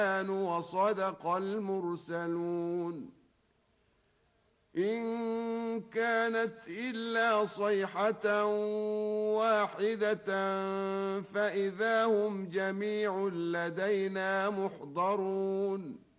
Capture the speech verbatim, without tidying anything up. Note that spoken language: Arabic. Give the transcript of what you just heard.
وصدق المرسلون إن كانت إلا صيحة واحدة فإذا هم جميع لدينا محضرون